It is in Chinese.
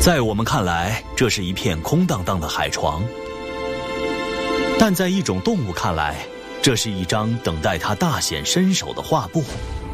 在我们看来，这是一片空荡荡的海床，但在一种动物看来，这是一张等待它大显身手的画布。